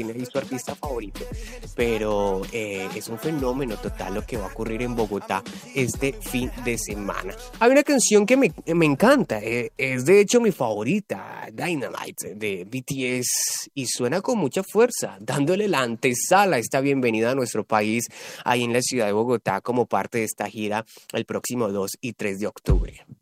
y su artista favorito, pero es un fenómeno total lo que va a ocurrir en Bogotá este fin de semana. Hay una canción que me encanta, es de hecho mi favorita, Dynamite de BTS, y suena con mucha fuerza, dándole la antesala, esta bienvenida a nuestro país, ahí en la ciudad de Bogotá, como parte de esta gira el próximo 2 y 3 de octubre.